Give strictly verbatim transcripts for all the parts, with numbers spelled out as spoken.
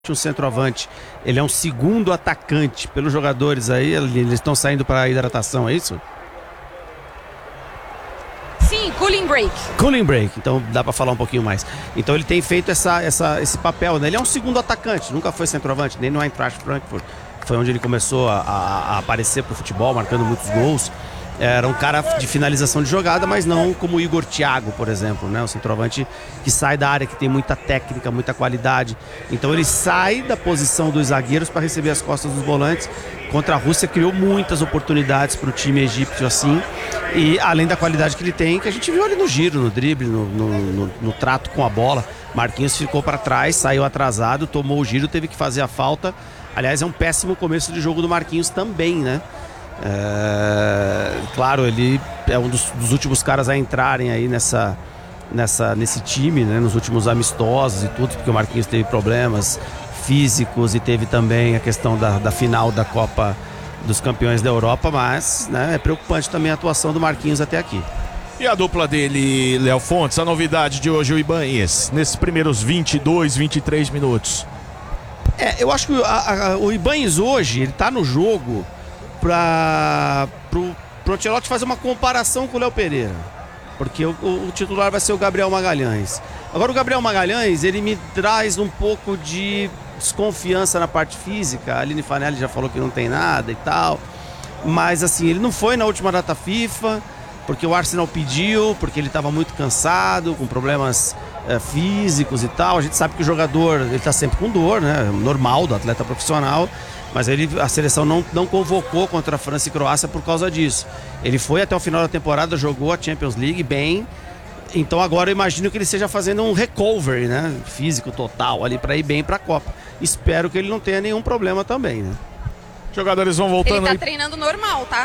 um centroavante, ele é um segundo atacante. Pelos jogadores aí, eles estão saindo para a hidratação, é isso? Sim, cooling break. Cooling break, então dá para falar um pouquinho mais. Então ele tem feito essa, essa, esse papel, né? Ele é um segundo atacante, nunca foi centroavante, nem no Eintracht Frankfurt. Foi onde ele começou a, a, a aparecer pro futebol, marcando muitos gols. Era um cara de finalização de jogada, mas não como o Igor Thiago, por exemplo, né? O centroavante que sai da área, que tem muita técnica, muita qualidade. Então ele sai da posição dos zagueiros para receber as costas dos volantes. Contra a Rússia criou muitas oportunidades para o time egípcio assim. E além da qualidade que ele tem, que a gente viu ali no giro, no drible, no, no, no, no trato com a bola. Marquinhos ficou para trás, saiu atrasado, tomou o giro, teve que fazer a falta. Aliás, é um péssimo começo de jogo do Marquinhos também, né? É, claro, ele é um dos, dos últimos caras a entrarem aí nessa, nessa, nesse time, né, nos últimos amistosos e tudo, porque o Marquinhos teve problemas físicos e teve também a questão da, da final da Copa dos Campeões da Europa, mas, né, é preocupante também a atuação do Marquinhos até aqui. E a dupla dele, Léo Fontes, a novidade de hoje, o Ibanez, nesses primeiros vinte e dois, vinte e três minutos. É, eu acho que a, a, o Ibanez hoje, ele tá no jogo para pro, pro Ancelotti fazer uma comparação com o Léo Pereira, porque o, o, o titular vai ser o Gabriel Magalhães. Agora o Gabriel Magalhães, ele me traz um pouco de desconfiança na parte física. A Aline Fanelli já falou que não tem nada e tal, mas assim, ele não foi na última data FIFA porque o Arsenal pediu, porque ele estava muito cansado, com problemas é, físicos e tal. A gente sabe que o jogador, ele está sempre com dor, né? Normal do atleta profissional. Mas ele, a seleção não, não convocou contra a França e Croácia por causa disso. Ele foi até o final da temporada, jogou a Champions League bem. Então agora eu imagino que ele esteja fazendo um recovery, né? Físico total ali para ir bem para a Copa. Espero que ele não tenha nenhum problema também, né? Jogadores vão voltando. Ele tá aí... treinando normal, tá?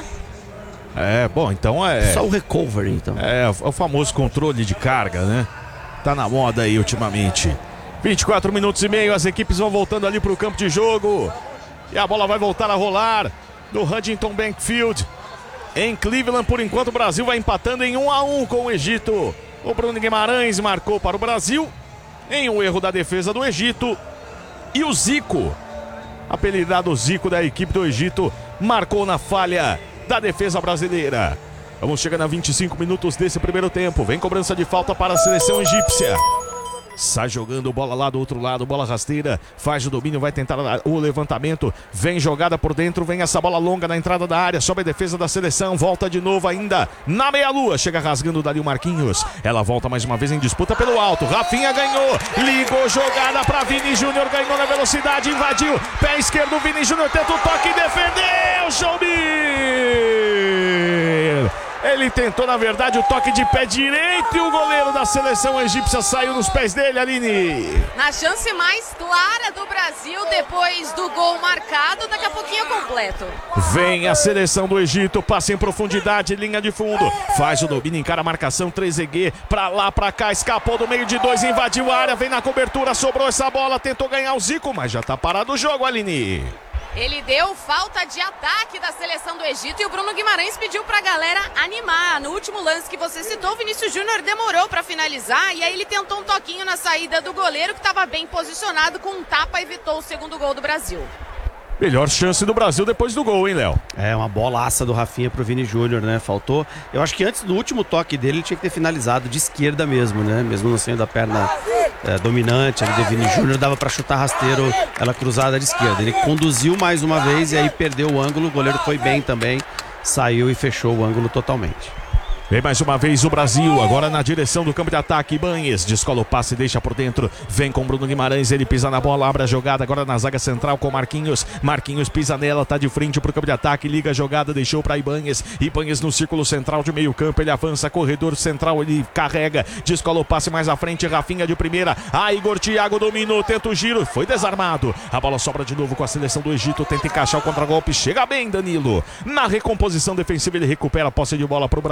É, bom, então é... Só o recovery, então. É, o famoso controle de carga, né? Tá na moda aí ultimamente. vinte e quatro minutos e meio, as equipes vão voltando ali pro campo de jogo. E a bola vai voltar a rolar do Huntington Bank Field em Cleveland. Por enquanto o Brasil vai empatando em um a um com o Egito. O Bruno Guimarães marcou para o Brasil em um erro da defesa do Egito. E o Zico, apelidado Zico da equipe do Egito, marcou na falha da defesa brasileira. Vamos chegando a vinte e cinco minutos desse primeiro tempo. Vem cobrança de falta para a seleção egípcia. Sai jogando bola lá do outro lado, bola rasteira, faz o domínio, vai tentar o levantamento, vem jogada por dentro, vem essa bola longa na entrada da área, sobe a defesa da seleção, volta de novo ainda na meia-lua, chega rasgando dali o Marquinhos, ela volta mais uma vez em disputa pelo alto, Rafinha ganhou, ligou jogada para Vini Júnior, ganhou na velocidade, invadiu, pé esquerdo, Vini Júnior tenta o toque, defendeu, Jobir! Ele tentou, na verdade, o toque de pé direito e o goleiro da seleção egípcia saiu nos pés dele, Aline. Na chance mais clara do Brasil, depois do gol marcado, daqui a pouquinho completo. Vem a seleção do Egito, passa em profundidade, linha de fundo. Faz o domínio, encara a marcação, Trezeguet, pra lá, pra cá, escapou do meio de dois, invadiu a área, vem na cobertura, sobrou essa bola, tentou ganhar o Zico, mas já tá parado o jogo, Aline. Ele deu falta de ataque da seleção do Egito e o Bruno Guimarães pediu pra galera animar. No último lance que você citou, o Vinícius Júnior demorou pra finalizar e aí ele tentou um toquinho na saída do goleiro que estava bem posicionado, com um tapa evitou o segundo gol do Brasil. Melhor chance do Brasil depois do gol, hein, Léo? É, uma bolaça do Rafinha pro Vini Júnior, né? Faltou. Eu acho que antes do último toque dele, ele tinha que ter finalizado de esquerda mesmo, né? Mesmo não sendo a perna é, dominante ali do Vini Júnior, dava pra chutar rasteiro, ela cruzada de esquerda. Ele conduziu mais uma vez e aí perdeu o ângulo. O goleiro foi bem também, saiu e fechou o ângulo totalmente. Vem mais uma vez o Brasil, agora na direção do campo de ataque. Ibanez descola o passe e deixa por dentro. Vem com Bruno Guimarães, ele pisa na bola, abre a jogada agora na zaga central com Marquinhos. Marquinhos pisa nela, tá de frente pro campo de ataque, liga a jogada, deixou para Ibanez. Ibanez no círculo central de meio campo, ele avança, corredor central, ele carrega, descola o passe mais à frente, Rafinha de primeira. Ah, Igor Thiago dominou, tenta o giro, foi desarmado. A bola sobra de novo com a seleção do Egito, tenta encaixar o contragolpe, chega bem Danilo. Na recomposição defensiva ele recupera a posse de bola pro Brasil.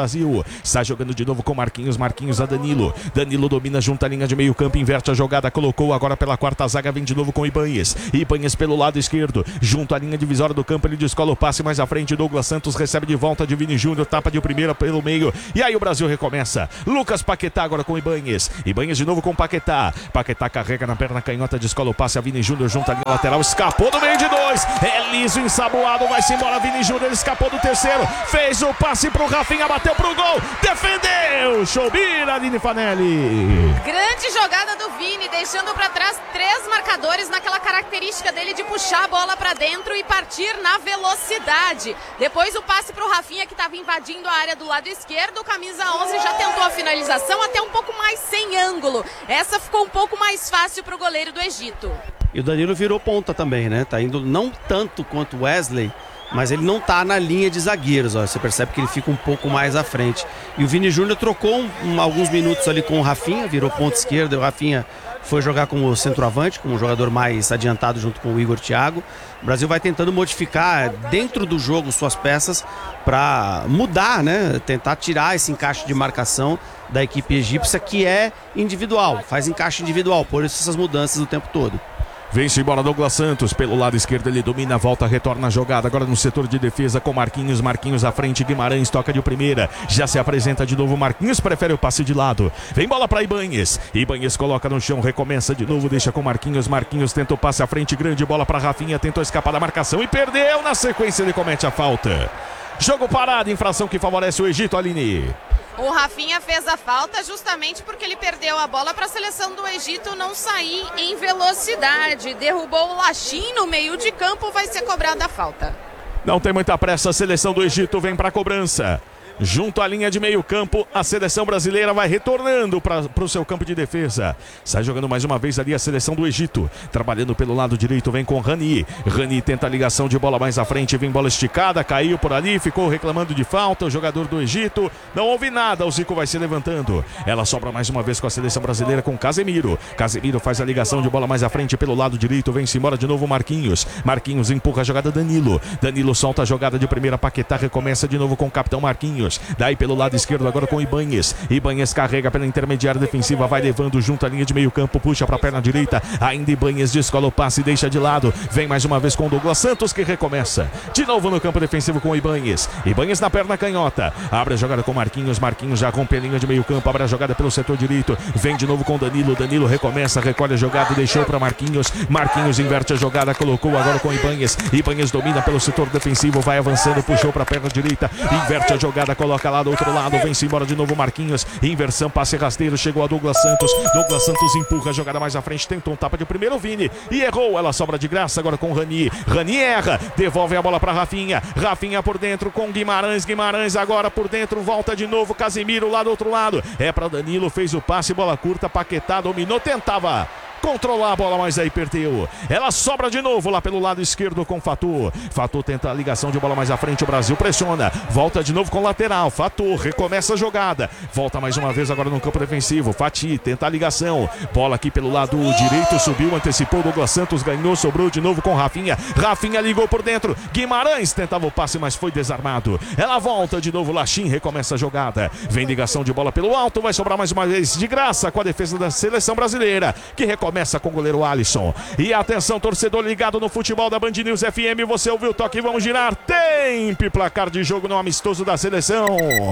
Danilo. Sai jogando de novo com Marquinhos. Marquinhos a Danilo. Danilo domina junto à linha de meio campo, inverte a jogada, colocou agora pela quarta zaga, vem de novo com Ibanez. Ibanez pelo lado esquerdo, junto à linha divisória do campo, ele descola o passe mais à frente. Douglas Santos recebe de volta de Vini Júnior, tapa de primeira pelo meio. E aí o Brasil recomeça. Lucas Paquetá agora com Ibanez. Ibanez de novo com Paquetá. Paquetá carrega na perna canhota, descola o passe a Vini Júnior junto à linha lateral. Escapou do meio de dois. É liso, ensaboado, vai-se embora Vini Júnior. Ele escapou do terceiro. Fez o passe pro Rafinha, bateu pro gol. Defendeu. Choubira, Aline Fanelli. Grande jogada do Vini, deixando para trás três marcadores naquela característica dele de puxar a bola para dentro e partir na velocidade. Depois o passe para o Rafinha, que estava invadindo a área do lado esquerdo. O camisa onze já tentou a finalização, até um pouco mais sem ângulo. Essa ficou um pouco mais fácil para o goleiro do Egito. E o Danilo virou ponta também, né? Tá indo não tanto quanto o Wesley, mas ele não tá na linha de zagueiros, ó. Você percebe que ele fica um pouco mais à frente. E o Vini Júnior trocou um, um, alguns minutos ali com o Rafinha, virou ponta esquerda, e o Rafinha foi jogar como centroavante, como um jogador mais adiantado junto com o Igor Thiago. O Brasil vai tentando modificar dentro do jogo suas peças para mudar, né? Tentar tirar esse encaixe de marcação da equipe egípcia, que é individual, faz encaixe individual, por isso essas mudanças o tempo todo. Vem-se embora Douglas Santos, pelo lado esquerdo ele domina, volta, retorna a jogada, agora no setor de defesa com Marquinhos, Marquinhos à frente, Guimarães toca de primeira, já se apresenta de novo, Marquinhos prefere o passe de lado, vem bola para Ibanez, Ibanez coloca no chão, recomeça de novo, deixa com Marquinhos, Marquinhos tenta o passe à frente, grande bola para Rafinha, tentou escapar da marcação e perdeu, na sequência ele comete a falta. Jogo parado, infração que favorece o Egito, Aline. O Rafinha fez a falta justamente porque ele perdeu a bola para a seleção do Egito não sair em velocidade. Derrubou o Lachim no meio de campo, vai ser cobrada a falta. Não tem muita pressa, a seleção do Egito vem para a cobrança. Junto à linha de meio campo, a seleção brasileira vai retornando para o seu campo de defesa. Sai jogando mais uma vez ali a seleção do Egito. Trabalhando pelo lado direito, vem com Rani. Rani tenta a ligação de bola mais à frente, vem bola esticada, caiu por ali, ficou reclamando de falta o jogador do Egito. Não houve nada, o Zico vai se levantando. Ela sobra mais uma vez com a seleção brasileira com Casemiro. Casemiro faz a ligação de bola mais à frente pelo lado direito, vem-se embora de novo Marquinhos. Marquinhos empurra a jogada Danilo. Danilo solta a jogada de primeira, Paquetá recomeça de novo com o capitão Marquinhos. Daí pelo lado esquerdo agora com Ibanez. Ibanez carrega pela intermediária defensiva, vai levando junto à linha de meio campo, puxa para a perna direita, ainda Ibanez descola o passe e deixa de lado. Vem mais uma vez com o Douglas Santos que recomeça. De novo no campo defensivo com Ibanez. Ibanez na perna canhota. Abre a jogada com Marquinhos. Marquinhos já rompe a linha de meio campo, abre a jogada pelo setor direito. Vem de novo com Danilo. Danilo recomeça, recolhe a jogada e deixou para Marquinhos. Marquinhos inverte a jogada, colocou agora com Ibanez. Ibanez domina pelo setor defensivo, vai avançando, puxou para a perna direita, inverte a jogada, coloca lá do outro lado, vem-se embora de novo Marquinhos, inversão, passe rasteiro, chegou a Douglas Santos, Douglas Santos empurra a jogada mais à frente, tentou um tapa de primeiro, Vini, e errou, ela sobra de graça agora com Rani, Rani erra, devolve a bola para Rafinha, Rafinha por dentro com Guimarães, Guimarães agora por dentro, volta de novo, Casemiro lá do outro lado, é para Danilo, fez o passe, bola curta, Paquetá dominou, tentava controlar a bola, mas aí perdeu. Ela sobra de novo lá pelo lado esquerdo com Fatur. Fatur tenta a ligação de bola mais à frente, o Brasil pressiona. Volta de novo com o lateral. Fatur recomeça a jogada. Volta mais uma vez agora no campo defensivo. Fati tenta a ligação. Bola aqui pelo lado direito, subiu, antecipou. Douglas Santos ganhou, sobrou de novo com Rafinha. Rafinha ligou por dentro. Guimarães tentava o passe, mas foi desarmado. Ela volta de novo, Lachim recomeça a jogada. Vem ligação de bola pelo alto, vai sobrar mais uma vez de graça com a defesa da seleção brasileira, que recomeça Começa com o goleiro Alisson. E atenção, torcedor ligado no futebol da Band News F M. Você ouviu o toque, vamos girar. Tempo, placar de jogo no amistoso da seleção.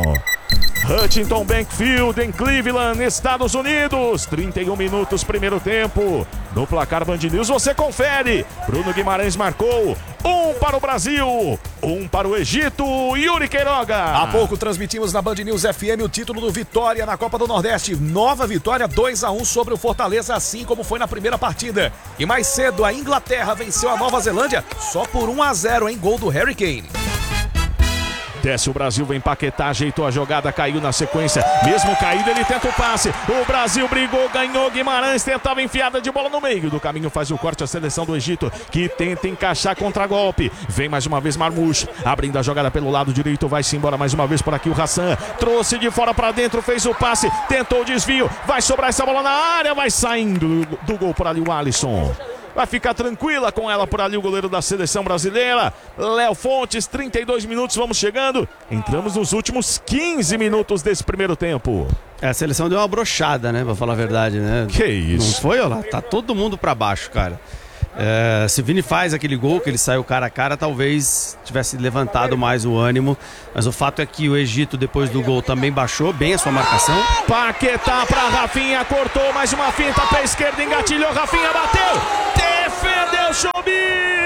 Huntington Bank Field em Cleveland, Estados Unidos. trinta e um minutos, primeiro tempo. No placar Band News você confere. Bruno Guimarães marcou. Um para o Brasil, um para o Egito. Yuri Queiroga. Há pouco transmitimos na Band News F M o título do Vitória na Copa do Nordeste. Nova vitória, dois a um sobre o Fortaleza, assim como foi na primeira partida. E mais cedo a Inglaterra venceu a Nova Zelândia só por um a zero em gol do Harry Kane. Desce o Brasil, vem Paquetá, ajeitou a jogada, caiu na sequência. Mesmo caído, ele tenta o passe. O Brasil brigou, ganhou. Guimarães tentava enfiada de bola no meio do caminho, faz o corte a seleção do Egito, que tenta encaixar contra-golpe. Vem mais uma vez Marmouche, abrindo a jogada pelo lado direito, vai-se embora mais uma vez por aqui o Hassan. Trouxe de fora para dentro, fez o passe, tentou o desvio, vai sobrar essa bola na área, vai saindo do, do gol por ali o Alisson. vai ficar tranquila com ela por ali o goleiro da seleção brasileira. Léo Fontes, trinta e dois minutos, vamos chegando. Entramos nos últimos quinze minutos desse primeiro tempo. É, a seleção deu uma brochada, né? Pra falar a verdade, né? Que isso? Não foi, olha lá? Tá todo mundo pra baixo, cara. É, se o Vini faz aquele gol, que ele saiu cara a cara, talvez tivesse levantado mais o ânimo. Mas o fato é que o Egito, depois do gol, também baixou bem a sua marcação. Paquetá pra Rafinha, cortou mais uma finta pra esquerda, engatilhou, Rafinha bateu, defendeu, Choubir!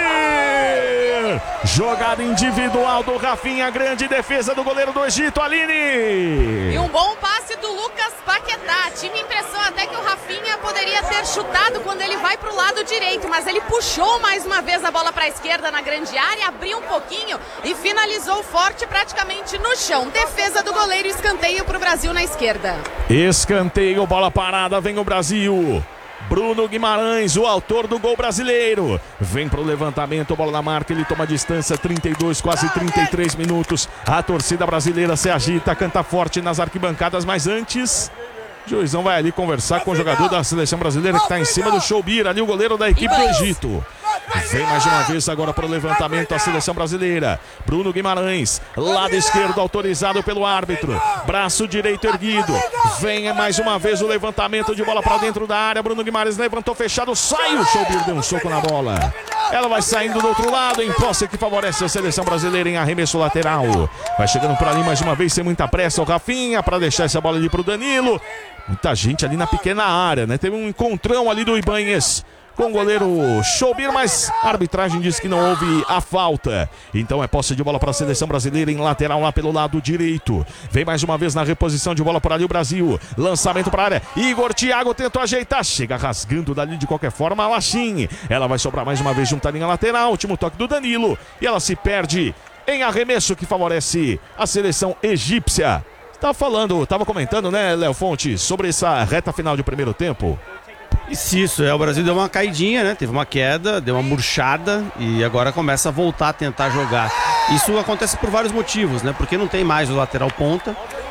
Jogada individual do Rafinha, grande defesa do goleiro do Egito, Aline! E um bom passe do Lucas Paquetá. Tive a impressão até que o Rafinha poderia ter chutado quando ele vai pro lado direito, mas ele puxou mais uma vez a bola para a esquerda na grande área, abriu um pouquinho e finalizou forte praticamente no chão. Defesa do goleiro, escanteio pro Brasil na esquerda. Escanteio, bola parada, vem o Brasil. Bruno Guimarães, o autor do gol brasileiro, vem pro levantamento, bola na marca, ele toma distância, trinta e dois, quase trinta e três minutos. A torcida brasileira se agita, canta forte nas arquibancadas, mas antes... Juizão vai ali conversar com o jogador da seleção brasileira que está em cima do Choubir, ali o goleiro da equipe do Egito. Vem mais uma vez agora para o levantamento a seleção brasileira. Bruno Guimarães, lado esquerdo autorizado pelo árbitro. Braço direito erguido. Vem mais uma vez o levantamento de bola para dentro da área. Bruno Guimarães levantou fechado, sai o Choubir, deu um soco na bola. Ela vai saindo do outro lado, em posse que favorece a seleção brasileira em arremesso lateral. Vai chegando por ali mais uma vez sem muita pressa o Rafinha para deixar essa bola ali para o Danilo. Muita gente ali na pequena área, né? Teve um encontrão ali do Ibanez com o goleiro Choubir, mas a arbitragem diz que não houve a falta. Então é posse de bola para a seleção brasileira em lateral lá pelo lado direito. Vem mais uma vez na reposição de bola por ali o Brasil. Lançamento para a área. Igor Thiago tentou ajeitar. Chega rasgando dali de qualquer forma a Lachim. Ela vai sobrar mais uma vez junto à linha lateral. Último toque do Danilo. E ela se perde em arremesso que favorece a seleção egípcia. Tava falando, tava comentando, né, Léo Fontes, sobre essa reta final de primeiro tempo. Isso, isso, é, o Brasil deu uma caidinha, né? Teve uma queda, deu uma murchada e agora começa a voltar a tentar jogar. Isso acontece por vários motivos, né? Porque não tem mais o lateral ponta.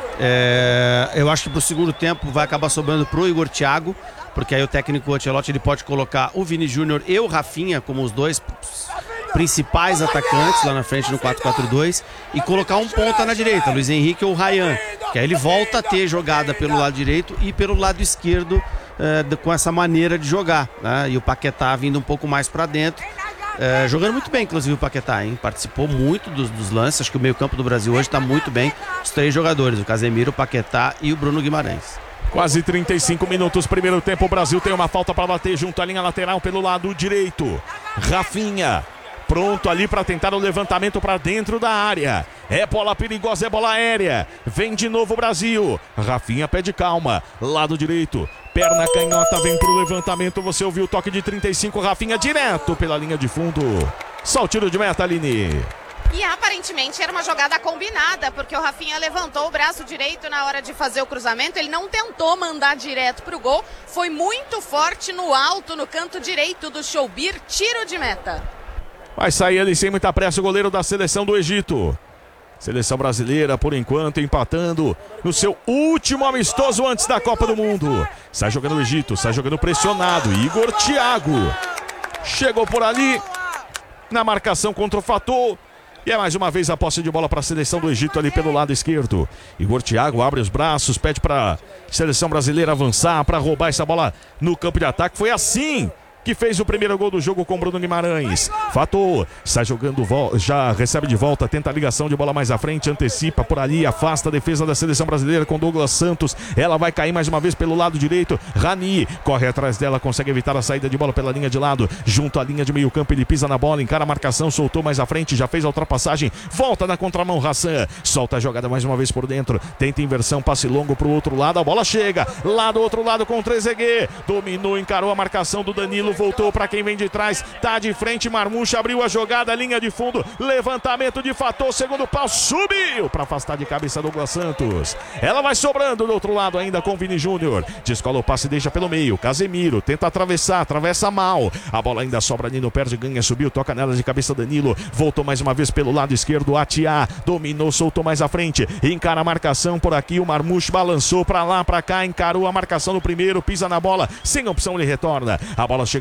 É, eu acho que pro segundo tempo vai acabar sobrando pro Igor Thiago, porque aí o técnico Ancelotti ele pode colocar o Vini Júnior e o Rafinha como os dois principais atacantes lá na frente no quatro quatro dois e colocar um ponta na direita, Luiz Henrique ou Ryan, que aí ele volta a ter jogada pelo lado direito e pelo lado esquerdo eh, com essa maneira de jogar, né? E o Paquetá vindo um pouco mais para dentro, eh, jogando muito bem, inclusive o Paquetá, hein? Participou muito dos, dos lances, acho que o meio campo do Brasil hoje está muito bem, os três jogadores, o Casemiro, o Paquetá e o Bruno Guimarães. Quase trinta e cinco minutos, primeiro tempo, o Brasil tem uma falta para bater junto à linha lateral pelo lado direito. Rafinha pronto ali para tentar o levantamento para dentro da área. É bola perigosa, é bola aérea. Vem de novo o Brasil. Rafinha pede calma. Lado direito. Perna canhota, vem pro levantamento. Você ouviu o toque de trinta e cinco. Rafinha direto pela linha de fundo. Só o tiro de meta, Aline. E aparentemente era uma jogada combinada, porque o Rafinha levantou o braço direito na hora de fazer o cruzamento. Ele não tentou mandar direto pro gol. Foi muito forte no alto, no canto direito do Choubir. Tiro de meta. Vai sair ali sem muita pressa o goleiro da seleção do Egito. Seleção brasileira, por enquanto, empatando no seu último amistoso antes da Copa do Mundo. Sai jogando o Egito, sai jogando pressionado. Igor Thiago chegou por ali na marcação contra o Fatou. E é mais uma vez a posse de bola para a seleção do Egito ali pelo lado esquerdo. Igor Thiago abre os braços, pede para a seleção brasileira avançar, para roubar essa bola no campo de ataque. Foi assim que fez o primeiro gol do jogo com Bruno Guimarães. Fatou, sai jogando, já recebe de volta, tenta a ligação de bola mais à frente, antecipa por ali, afasta a defesa da seleção brasileira com Douglas Santos. Ela vai cair mais uma vez pelo lado direito. Rani corre atrás dela, consegue evitar a saída de bola pela linha de lado. Junto à linha de meio campo, ele pisa na bola, encara a marcação, soltou mais à frente, já fez a ultrapassagem. Volta na contramão, Hassan. Solta a jogada mais uma vez por dentro. Tenta inversão, passe longo pro outro lado. A bola chega lá do outro lado com o Trezeguet. Dominou, encarou a marcação do Danilo. Voltou para quem vem de trás, tá de frente, Marmucha abriu a jogada, linha de fundo, levantamento de Fatou, segundo pau, subiu para afastar de cabeça Douglas Santos. Ela vai sobrando do outro lado ainda com Vini Júnior, descola o passe, deixa pelo meio, Casemiro tenta atravessar, atravessa mal, a bola ainda sobra ali no perde, ganha, subiu, toca nela de cabeça Danilo, voltou mais uma vez pelo lado esquerdo, Atiá, dominou, soltou mais à frente, encara a marcação por aqui, o Marmucha balançou para lá, para cá, encarou a marcação no primeiro, pisa na bola, sem opção ele retorna, a bola chega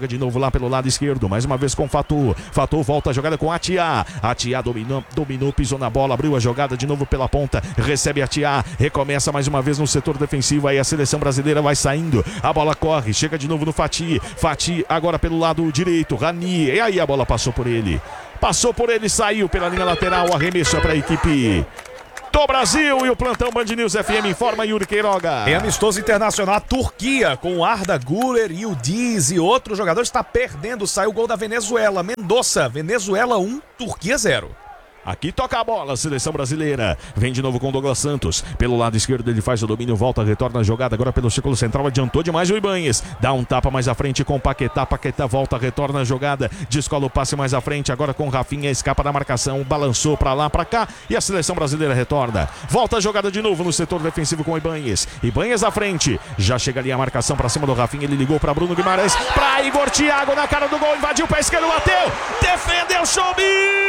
chega de novo lá pelo lado esquerdo, mais uma vez com Fatou. Fatou volta a jogada com Atiá. Atiá dominou, dominou, pisou na bola, abriu a jogada de novo pela ponta, recebe Atiá, recomeça mais uma vez no setor defensivo, aí a seleção brasileira vai saindo, a bola corre, chega de novo no Fati. Fati agora pelo lado direito, Rani, e aí a bola passou por ele. Passou por ele, saiu pela linha lateral, arremesso para a equipe do Brasil, e o plantão Band News F M informa Yuri Queiroga. Em amistoso internacional, a Turquia, com o Arda Güler e o Diz e outros jogadores, está perdendo. Saiu o gol da Venezuela. Mendoza, Venezuela um, Turquia zero. Aqui toca a bola, seleção brasileira. Vem de novo com Douglas Santos. Pelo lado esquerdo ele faz o domínio, volta, retorna a jogada. Agora pelo círculo central, adiantou demais o Ibanez. Dá um tapa mais à frente com o Paquetá. Paquetá volta, retorna a jogada. Descola o passe mais à frente. Agora com o Rafinha, escapa da marcação. Balançou pra lá, pra cá. E a seleção brasileira retorna. Volta a jogada de novo no setor defensivo com o Ibanez. Ibanez à frente. Já chega ali a marcação pra cima do Rafinha. Ele ligou pra Bruno Guimarães. Pra Igor Thiago na cara do gol. Invadiu o pé esquerdo, bateu. Defendeu, Choubir.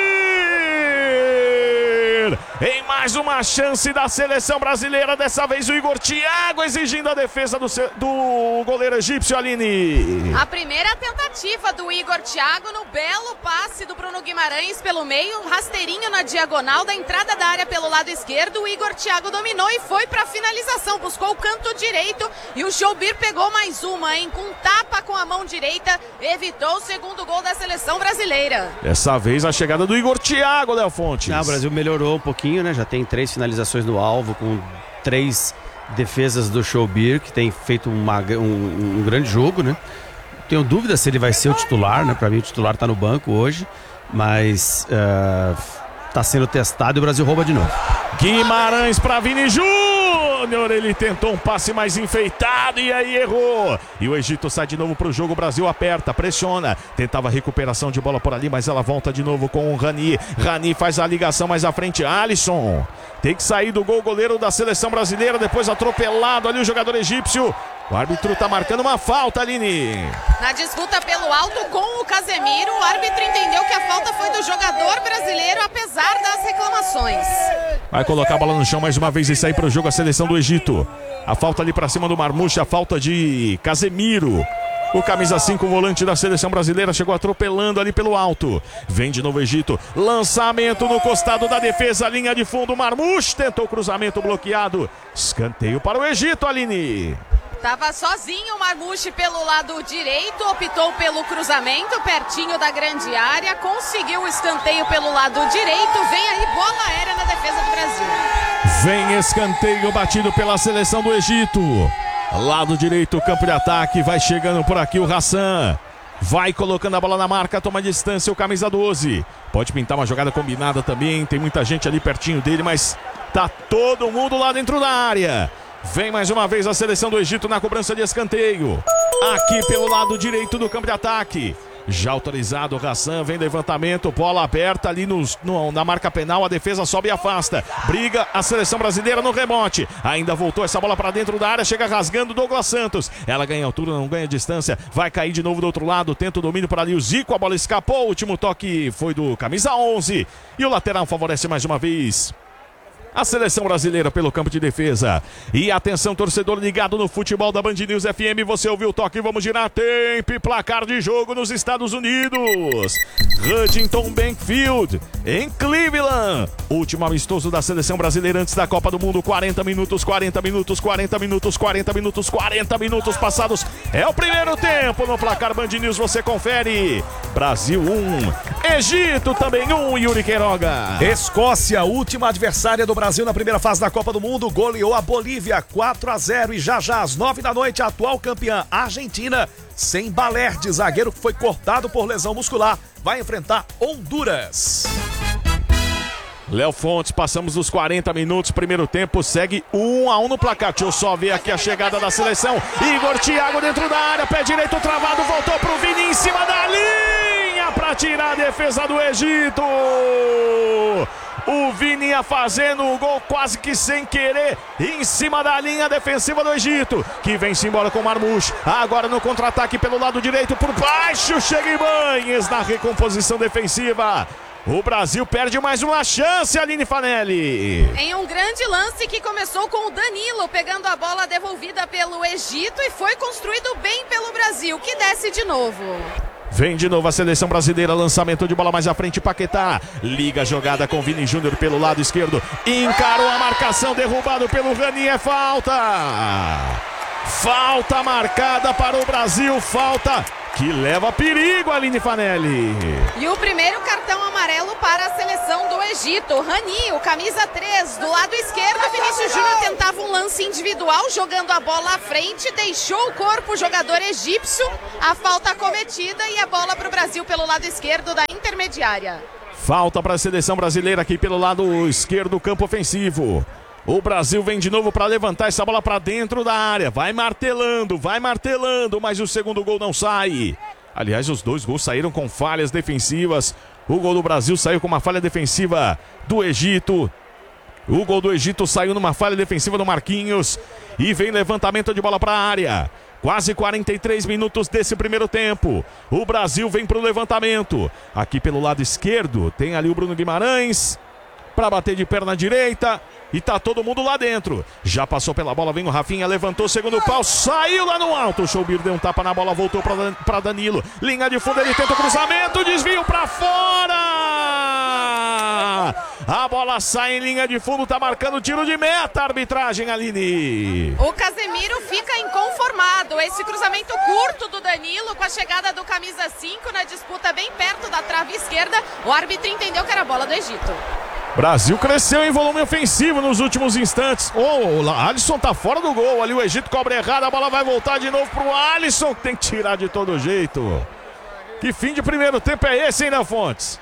Em mais uma chance da seleção brasileira, dessa vez o Igor Thiago exigindo a defesa do, do goleiro egípcio, Aline. A primeira tentativa do Igor Thiago no belo passe do Bruno Guimarães pelo meio, rasteirinho na diagonal da entrada da área pelo lado esquerdo. O Igor Thiago dominou e foi para a finalização, buscou o canto direito e o Choubir pegou mais uma, hein? Com tapa com a mão direita, evitou o segundo gol da seleção brasileira. Dessa vez a chegada do Igor Thiago, Léo Fontes. Ah, o Brasil melhorou um pouquinho, né? Já tem três finalizações no alvo, com três defesas do Choubir, que tem feito uma, um, um grande jogo, né? Tenho dúvida se ele vai ser o titular, né? Para mim o titular tá no banco hoje, mas uh, tá sendo testado e o Brasil rouba de novo. Guimarães para Vini Júnior, ele tentou um passe mais enfeitado e aí errou. E o Egito sai de novo para o jogo, o Brasil aperta, pressiona, tentava recuperação de bola por ali, mas ela volta de novo com o Rani. Rani faz a ligação mais à frente, Alisson. Tem que sair do gol, goleiro da seleção brasileira, depois atropelado ali o jogador egípcio. O árbitro tá marcando uma falta, Aline. Na disputa pelo alto com o Casemiro, o árbitro entendeu que a falta foi do jogador brasileiro, apesar das reclamações. Vai colocar a bola no chão mais uma vez e sair para o jogo a seleção do Egito. A falta ali para cima do Marmouche, a falta de Casemiro. O camisa cinco, o volante da seleção brasileira, chegou atropelando ali pelo alto. Vem de novo o Egito. Lançamento no costado da defesa, linha de fundo. Marmouche tentou cruzamento bloqueado. Escanteio para o Egito, Aline. Tava sozinho o Marmouche pelo lado direito, optou pelo cruzamento, pertinho da grande área, conseguiu o escanteio pelo lado direito, vem aí bola aérea na defesa do Brasil. Vem escanteio batido pela seleção do Egito. Lado direito, campo de ataque, vai chegando por aqui o Hassan. Vai colocando a bola na marca, toma distância o camisa doze. Pode pintar uma jogada combinada também, tem muita gente ali pertinho dele, mas tá todo mundo lá dentro da área. Vem mais uma vez a seleção do Egito na cobrança de escanteio. Aqui pelo lado direito do campo de ataque. Já autorizado o Hassan, vem levantamento, bola aberta ali nos, no, na marca penal, a defesa sobe e afasta. Briga a seleção brasileira no rebote. Ainda voltou essa bola para dentro da área, chega rasgando Douglas Santos. Ela ganha altura, não ganha distância, vai cair de novo do outro lado, tenta o domínio para ali o Zico, a bola escapou, o último toque foi do camisa onze. E o lateral favorece mais uma vez a seleção brasileira pelo campo de defesa. E atenção, torcedor ligado no futebol da Band News F M, você ouviu o toque, vamos girar tempo e placar de jogo nos Estados Unidos. Huntington Bank Field, em Cleveland. Último amistoso da seleção brasileira antes da Copa do Mundo. quarenta minutos, quarenta minutos, quarenta minutos, quarenta minutos, quarenta minutos passados. É o primeiro tempo no placar Band News, você confere. Brasil um, Egito também um, Yuri Queiroga. Escócia, última adversária do Brasil. Brasil na primeira fase da Copa do Mundo, goleou a Bolívia quatro a zero e já já às nove da noite a atual campeã Argentina, sem Balerdi, zagueiro que foi cortado por lesão muscular, vai enfrentar Honduras. Léo Fontes, passamos dos quarenta minutos, primeiro tempo, segue um a um no placar. Deixa eu só ver aqui a chegada da seleção. Igor Thiago dentro da área, pé direito travado, voltou pro Vini em cima da linha para tirar a defesa do Egito. O Vini ia fazendo o gol quase que sem querer, em cima da linha defensiva do Egito, que vem-se embora com o Marmouche. Agora no contra-ataque pelo lado direito, por baixo, chega Ibanez na recomposição defensiva. O Brasil perde mais uma chance, Aline Fanelli. Em um grande lance que começou com o Danilo pegando a bola devolvida pelo Egito e foi construído bem pelo Brasil, que desce de novo. Vem de novo a seleção brasileira, lançamento de bola mais à frente, Paquetá. Liga a jogada com Vini Júnior pelo lado esquerdo. Encarou a marcação, derrubado pelo Rani, é falta. Falta marcada para o Brasil, falta que leva perigo, Aline Fanelli. E o primeiro cartão amarelo para a seleção do Egito. Rani, o camisa três, do lado esquerdo. Vinícius Júnior tentava um lance individual, jogando a bola à frente, deixou o corpo o jogador egípcio. A falta cometida e a bola para o Brasil pelo lado esquerdo da intermediária. Falta para a seleção brasileira aqui pelo lado esquerdo do campo ofensivo. O Brasil vem de novo para levantar essa bola para dentro da área. Vai martelando, vai martelando, mas o segundo gol não sai. Aliás, os dois gols saíram com falhas defensivas. O gol do Brasil saiu com uma falha defensiva do Egito. O gol do Egito saiu numa falha defensiva do Marquinhos. E vem levantamento de bola para a área. Quase quarenta e três minutos desse primeiro tempo. O Brasil vem para o levantamento. Aqui pelo lado esquerdo tem ali o Bruno Guimarães para bater de perna direita. E tá todo mundo lá dentro. Já passou pela bola, vem o Rafinha, levantou o segundo pau, saiu lá no alto. O Choubir deu um tapa na bola, voltou para Danilo. Linha de fundo, ele tenta o cruzamento, desvio para fora. A bola sai em linha de fundo, tá marcando tiro de meta. Arbitragem, Aline. O Casemiro fica inconformado. Esse cruzamento curto do Danilo com a chegada do camisa cinco na disputa bem perto da trave esquerda. O árbitro entendeu que era a bola do Egito. Brasil cresceu em volume ofensivo nos últimos instantes. Oh, o Alisson tá fora do gol. Ali o Egito cobra errado. A bola vai voltar de novo pro Alisson, que tem que tirar de todo jeito. Que fim de primeiro tempo é esse, hein, Léo Fontes?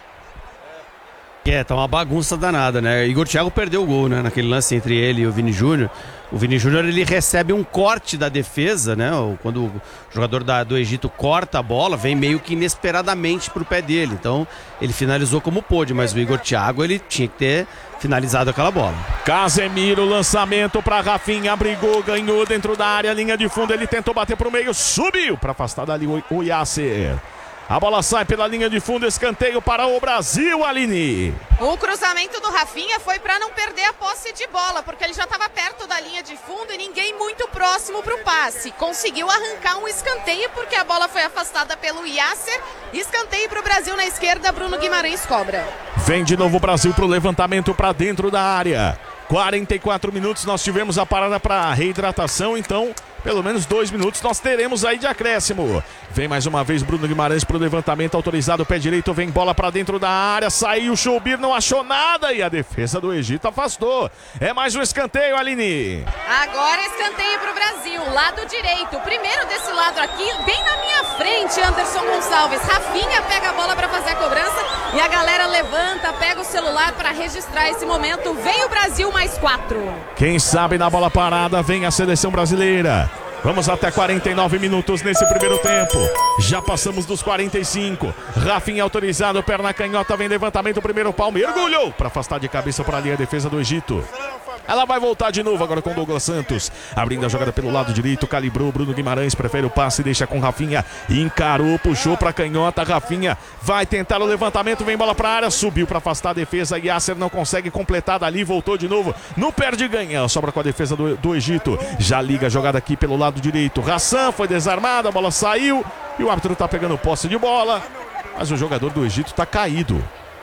É, tá uma bagunça danada, né? Igor Thiago perdeu o gol, né? Naquele lance entre ele e o Vini Júnior. O Vini Júnior, ele recebe um corte da defesa, né? Quando o jogador da, do Egito corta a bola, vem meio que inesperadamente pro pé dele. Então, ele finalizou como pôde, mas o Igor Thiago, ele tinha que ter finalizado aquela bola. Casemiro, lançamento para Rafinha, brigou, ganhou dentro da área, linha de fundo, ele tentou bater pro meio, subiu para afastar dali o, o Yasser. A bola sai pela linha de fundo, escanteio para o Brasil, Aline. O cruzamento do Rafinha foi para não perder a posse de bola, porque ele já estava perto da linha de fundo e ninguém muito próximo para o passe. Conseguiu arrancar um escanteio porque a bola foi afastada pelo Yasser. Escanteio para o Brasil na esquerda, Bruno Guimarães cobra. Vem de novo o Brasil para o levantamento para dentro da área. quarenta e quatro minutos, nós tivemos a parada para reidratação, então pelo menos dois minutos nós teremos aí de acréscimo. Vem mais uma vez Bruno Guimarães para o levantamento autorizado, pé direito, vem bola para dentro da área, saiu o Choubir, não achou nada e a defesa do Egito afastou. É mais um escanteio, Aline. Agora escanteio para o Brasil, lado direito, primeiro desse lado aqui, bem na minha frente, Anderson Gonçalves. Rafinha pega a bola para fazer a cobrança e a galera levanta, pega o celular para registrar esse momento. Vem o Brasil, mais quatro. Quem sabe na bola parada vem a seleção brasileira. Vamos até quarenta e nove minutos nesse primeiro tempo. Já passamos dos quarenta e cinco. Rafinha autorizado, perna canhota, vem levantamento, primeiro pau, mergulhou para afastar de cabeça para ali a defesa do Egito. Ela vai voltar de novo agora com Douglas Santos. Abrindo a jogada pelo lado direito, calibrou Bruno Guimarães, prefere o passe, deixa com Rafinha. Encarou, puxou para canhota, Rafinha vai tentar o levantamento, vem bola para a área, subiu para afastar a defesa. Yasser não consegue completar dali, voltou de novo, não perde ganha, sobra com a defesa do, do Egito. Já liga a jogada aqui pelo lado direito. Hassan foi desarmado, a bola saiu e o árbitro tá pegando posse de bola, mas o jogador do Egito tá caído.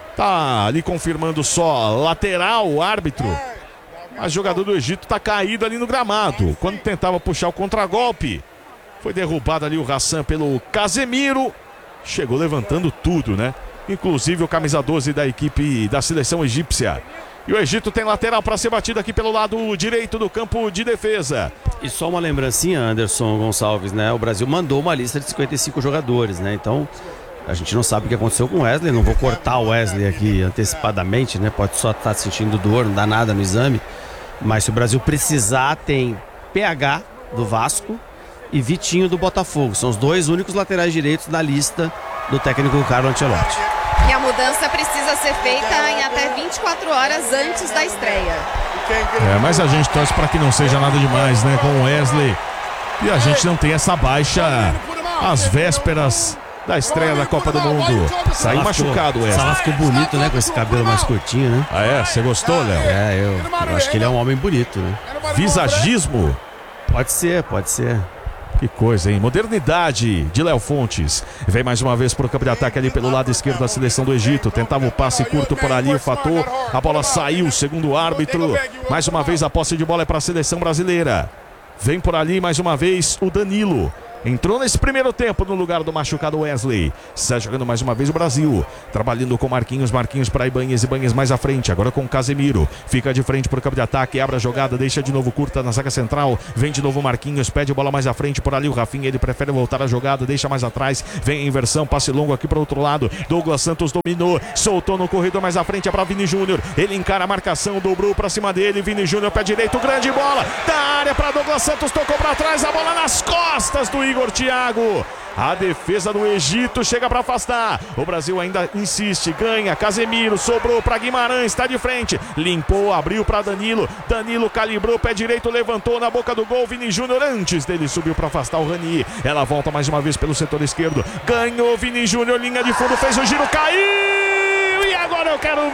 Tá ali confirmando só lateral o árbitro. Mas o jogador do Egito está caído ali no gramado. Quando tentava puxar o contragolpe, foi derrubado ali o Hassan pelo Casemiro. Chegou levantando tudo, né? Inclusive o camisa doze da equipe da seleção egípcia. E o Egito tem lateral para ser batido aqui pelo lado direito do campo de defesa. E só uma lembrancinha, Anderson Gonçalves, né? O Brasil mandou uma lista de cinquenta e cinco jogadores, né? Então, a gente não sabe o que aconteceu com o Wesley. Não vou cortar o Wesley aqui antecipadamente, né? Pode só estar sentindo dor, não dá nada no exame. Mas se o Brasil precisar, tem P H do Vasco e Vitinho do Botafogo. São os dois únicos laterais direitos da lista do técnico Carlo Ancelotti. E a mudança precisa ser feita em até vinte e quatro horas antes da estreia. É, mas a gente torce para que não seja nada demais, né? Com o Wesley. E a gente não tem essa baixa às vésperas da estreia da Copa do Mundo. Saiu machucado, essa. essa. Salah ficou bonito, né? Com esse cabelo mais curtinho, né? Ah, é? Você gostou, Léo? É, eu, eu acho que ele é um homem bonito, né? Visagismo? Pode ser, pode ser. Que coisa, hein? Modernidade de Léo Fontes. Vem mais uma vez pro campo de ataque ali pelo lado esquerdo da seleção do Egito. Tentava o passe curto por ali, o fator. A bola saiu, segundo o árbitro. Mais uma vez a posse de bola é para a seleção brasileira. Vem por ali mais uma vez o Danilo. Entrou nesse primeiro tempo no lugar do machucado Wesley. Está jogando mais uma vez o Brasil. Trabalhando com Marquinhos, Marquinhos para Ibanez, Ibanez mais à frente. Agora com Casemiro. Fica de frente para o campo de ataque, abre a jogada, deixa de novo curta na zaga central. Vem de novo Marquinhos, pede a bola mais à frente por ali o Rafinha. Ele prefere voltar a jogada, deixa mais atrás. Vem a inversão, passe longo aqui para o outro lado. Douglas Santos dominou, soltou no corredor mais à frente, é para Vini Júnior. Ele encara a marcação, dobrou para cima dele. Vini Júnior, pé direito, grande bola da área para Douglas Santos, tocou para trás, a bola nas costas do Igor Thiago. A defesa do Egito chega para afastar. O Brasil ainda insiste, ganha. Casemiro sobrou para Guimarães, está de frente, limpou, abriu para Danilo. Danilo calibrou, pé direito, levantou na boca do gol. Vini Júnior antes dele subiu para afastar o Rani. Ela volta mais uma vez pelo setor esquerdo. Ganhou Vini Júnior, linha de fundo, fez o giro, caiu. E agora eu quero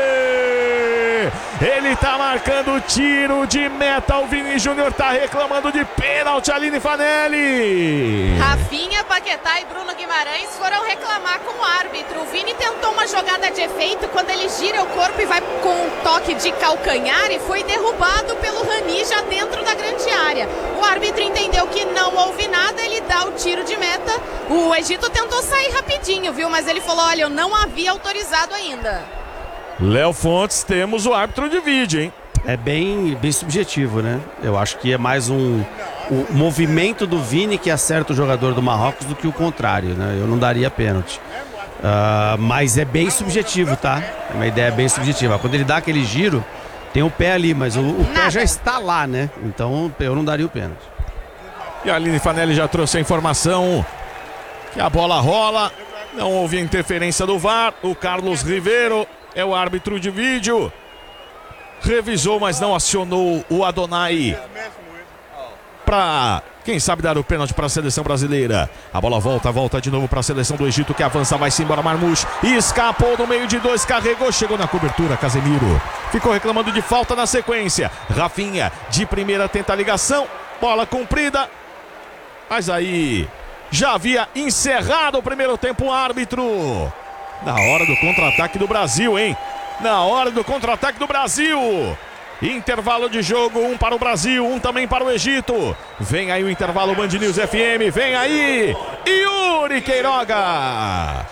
ver. Ele tá marcando tiro de meta. O Vini Júnior tá reclamando de pênalti. Aline Fanelli. Rafinha, Paquetá e Bruno Guimarães foram reclamar com o árbitro. O Vini tentou uma jogada de efeito quando ele gira o corpo e vai com um toque de calcanhar e foi derrubado pelo Rani já dentro da grande área. O árbitro entendeu que não houve nada, ele dá o tiro de meta. O Egito tentou sair rapidinho, viu? Mas ele falou, olha, eu não havia autorizado ainda. Léo Fontes, temos o árbitro de vídeo, hein? É bem, bem subjetivo, né? Eu acho que é mais um o movimento do Vini que acerta o jogador do Marrocos do que o contrário, né? Eu não daria pênalti. Uh, mas é bem subjetivo, tá? É uma ideia bem subjetiva. Quando ele dá aquele giro, tem o pé ali, mas o, o pé já está lá, né? Então eu não daria o pênalti. E a Aline Fanelli já trouxe a informação que a bola rola, não houve interferência do V A R. O Carlos Ribeiro é o árbitro de vídeo. Revisou, mas não acionou o Adonai para, quem sabe, dar o pênalti para a seleção brasileira. A bola volta, volta de novo para a seleção do Egito, que avança, vai-se embora Marmouche. Escapou do meio de dois, carregou, chegou na cobertura, Casemiro. Ficou reclamando de falta na sequência. Rafinha, de primeira, tenta a ligação. Bola cumprida. Mas aí, já havia encerrado o primeiro tempo o árbitro. Na hora do contra-ataque do Brasil, hein? Na hora do contra-ataque do Brasil. Intervalo de jogo, um para o Brasil, um também para o Egito. Vem aí o intervalo Band News F M, vem aí Yuri Queiroga.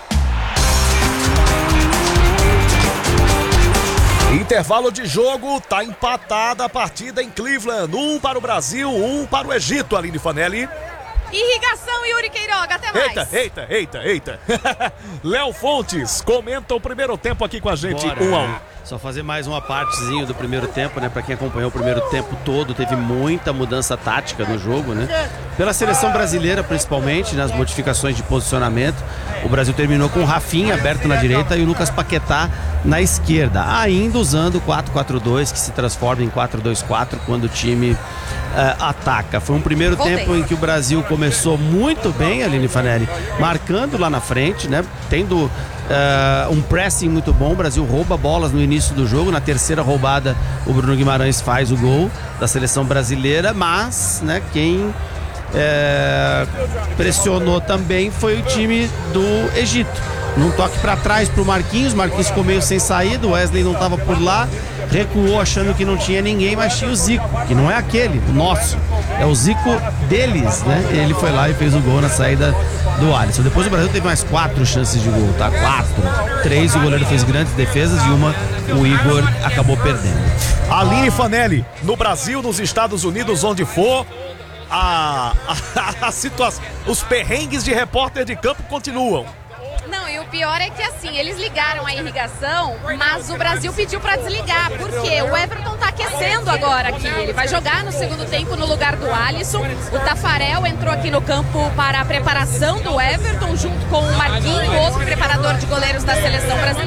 Intervalo de jogo, tá empatada a partida em Cleveland. Um para o Brasil, um para o Egito, Aline Fanelli. Irrigação, Yuri Queiroga, até mais. Eita, eita, eita, eita. Léo Fontes comenta o primeiro tempo aqui com a gente, Bora, um a um. Só fazer mais uma partezinho do primeiro tempo, né? Para quem acompanhou o primeiro tempo todo, teve muita mudança tática no jogo, né? Pela seleção brasileira, principalmente, nas modificações de posicionamento. O Brasil terminou com o Rafinha aberto na direita e o Lucas Paquetá na esquerda, ainda usando o quatro quatro dois, que se transforma em quatro dois quatro quando o time uh, ataca. Foi um primeiro Voltei. tempo em que o Brasil começou muito bem, Aline Fanelli, marcando lá na frente, né? Tendo uh, um pressing muito bom. O Brasil rouba bolas no início do jogo. Na terceira roubada, o Bruno Guimarães faz o gol da seleção brasileira, mas, né, quem é, pressionou também foi o time do Egito. Num toque para trás pro Marquinhos, Marquinhos ficou meio sem saída, o Wesley não estava por lá, recuou achando que não tinha ninguém, mas tinha o Zico, que não é aquele, o nosso, é o Zico deles, né? Ele foi lá e fez o gol na saída do Alisson. Depois o Brasil teve mais quatro chances de gol, tá? Quatro. Três o goleiro fez grandes defesas e uma o Igor acabou perdendo. Aline Fanelli, no Brasil, nos Estados Unidos, onde for, a, a, a situação, os perrengues de repórter de campo continuam. Não, e o pior é que assim, eles ligaram a irrigação, mas o Brasil pediu pra desligar, porque o Everton tá aquecendo agora aqui, ele vai jogar no segundo tempo no lugar do Alisson. O Tafarel entrou aqui no campo para a preparação do Everton, junto com o Marquinhos, outro preparador de goleiros da seleção brasileira.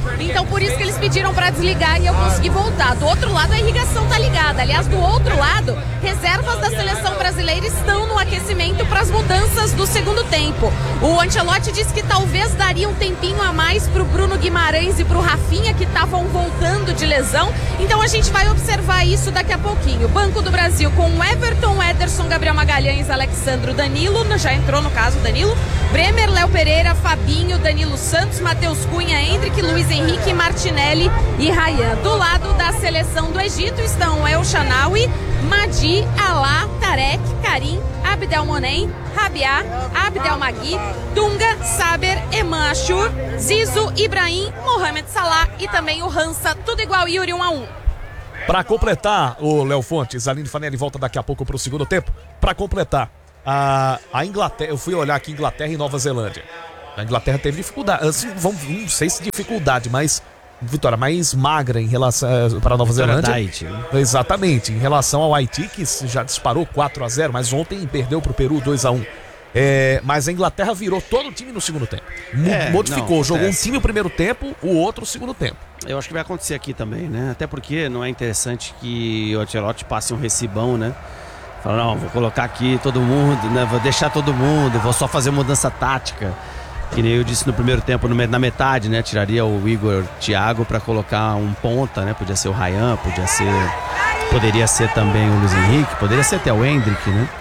Então por isso que eles pediram para desligar e eu consegui voltar. Do outro lado a irrigação tá ligada. Aliás, do outro lado, reservas da seleção brasileira estão no aquecimento para as mudanças do segundo tempo. O Ancelotti disse que talvez daria um tempinho a mais pro Bruno Guimarães e pro Rafinha, que estavam voltando de lesão. Então a gente vai observar isso daqui a pouquinho. Banco do Brasil com Everton, Ederson, Gabriel Magalhães, Alexandro, Danilo, já entrou no caso Danilo, Bremer, Léo Pereira, Fabinho, Danilo Santos, Matheus Cunha, Endrick, Luiz Henrique, Martinelli e Rayhan. Do lado da seleção do Egito estão El Shanawi, Madi, Alá, Tarek, Karim, Abdelmonem, Rabiá, Abdelmagui, Dunga, Saber, Eman Ashur, Zizu, Ibrahim, Mohamed Salah e também o Hansa, tudo igual, Yuri, um a um. Para completar, o Léo Fontes, Aline Fanelli volta daqui a pouco para o segundo tempo. Para completar, a, a Inglaterra, eu fui olhar aqui Inglaterra e Nova Zelândia. A Inglaterra teve dificuldade, assim, vamos, não sei se dificuldade, mas vitória mais magra em relação para a Nova Zelândia. Haiti, né? Exatamente, em relação ao Haiti, que já disparou quatro a zero, mas ontem perdeu para o Peru dois a um. É, mas a Inglaterra virou todo o time no segundo tempo. É, Modificou, não, jogou um acontece. time o primeiro tempo, o outro o segundo tempo. Eu acho que vai acontecer aqui também, né? Até porque não é interessante que o Ancelotti passe um recibão, né? Fala, não, vou colocar aqui todo mundo, né? Vou deixar todo mundo, vou só fazer mudança tática. Que nem eu disse no primeiro tempo, no, na metade, né? Tiraria o Igor Thiago para colocar um ponta, né? Podia ser o Rayhan, podia ser... Poderia ser também o Luiz Henrique, poderia ser até o Endrick, né?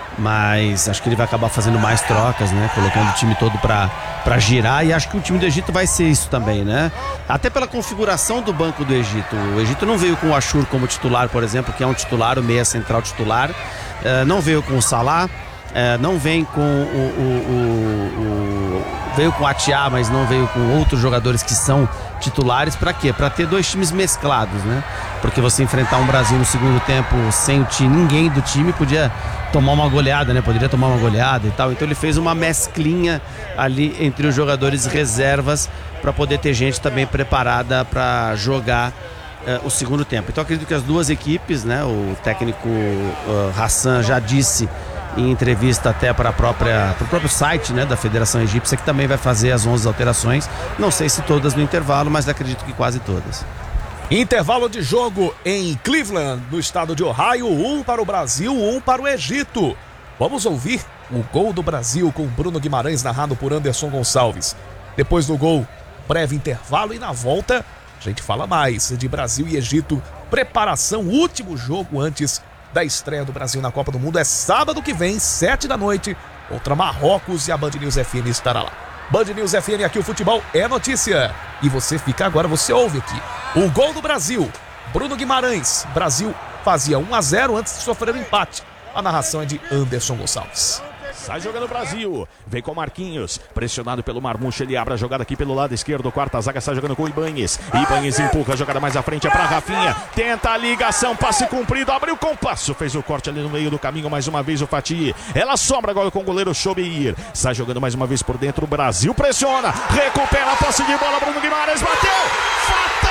Mas acho que ele vai acabar fazendo mais trocas, né? Colocando o time todo pra, pra girar. E acho que o time do Egito vai ser isso também, né? Até pela configuração do banco do Egito. O Egito não veio com o Ashur como titular, por exemplo, que é um titular, o meia central titular. Uh, não veio com o Salah. Uh, não vem com o... o, o, o veio com o Atiá, mas não veio com outros jogadores que são titulares. Pra quê? Pra ter dois times mesclados, né? Porque você enfrentar um Brasil no segundo tempo sem o time, ninguém do time podia tomar uma goleada, né? Poderia tomar uma goleada e tal. Então ele fez uma mesclinha ali entre os jogadores reservas para poder ter gente também preparada para jogar uh, o segundo tempo. Então acredito que as duas equipes, né? O técnico uh, Hassan já disse em entrevista até para a própria para o próprio site, né, da Federação Egípcia, que também vai fazer as onze alterações. Não sei se todas no intervalo, mas acredito que quase todas. Intervalo de jogo em Cleveland, no estado de Ohio, um para o Brasil, um para o Egito. Vamos ouvir o gol do Brasil com Bruno Guimarães narrado por Anderson Gonçalves. Depois do gol, breve intervalo e na volta a gente fala mais de Brasil e Egito. Preparação, último jogo antes da estreia do Brasil na Copa do Mundo. É sábado que vem, sete da noite, contra Marrocos, e a Band News F M estará lá. Band News F M, aqui o futebol é notícia. E você fica agora, você ouve aqui. O gol do Brasil, Bruno Guimarães. Brasil fazia um a zero antes de sofrer um empate. A narração é de Anderson Gonçalves. Sai jogando o Brasil, vem com Marquinhos, pressionado pelo Marmucho, ele abre a jogada aqui pelo lado esquerdo, quarta zaga, sai jogando com o Ibanez, Ibanez empurra a jogada mais à frente, é pra Rafinha, tenta a ligação, passe cumprido, abriu o compasso, fez o corte ali no meio do caminho, mais uma vez o Fatih, ela sombra agora com o goleiro Chobeir, sai jogando mais uma vez por dentro, o Brasil pressiona, recupera a posse de bola, Bruno Guimarães bateu, fatal!